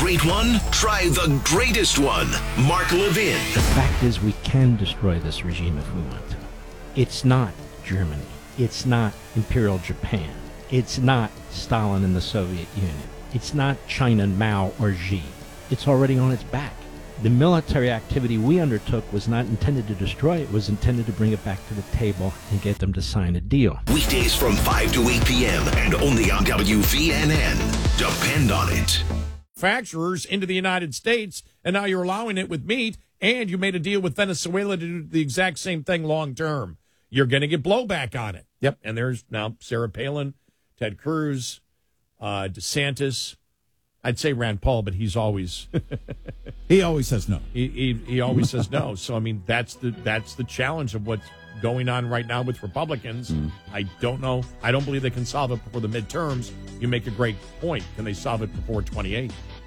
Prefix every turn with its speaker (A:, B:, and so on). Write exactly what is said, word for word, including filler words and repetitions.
A: great one? Try the greatest one. Mark Levin.
B: The fact is, we can destroy this regime if we want to. It's not Germany. It's not Imperial Japan. It's not Stalin and the Soviet Union. It's not China, Mao, or Xi. It's already on its back. The military activity we undertook was not intended to destroy it. It was intended to bring it back to the table and get them to sign a deal.
A: Weekdays from five to eight p.m. and only on W V N N. Depend on it.
C: Manufacturers into the United States, and now you're allowing it with meat, and you made a deal with Venezuela to do the exact same thing long term. You're going to get blowback on it. Yep. And there's now Sarah Palin, Ted Cruz, uh, DeSantis. I'd say Rand Paul, but he's always
D: he always says no.
C: He, he he always says no. So I mean, that's the that's the challenge of what's going on right now with Republicans. Mm. I don't know. I don't believe they can solve it before the midterms. You make a great point. Can they solve it before twenty-eight?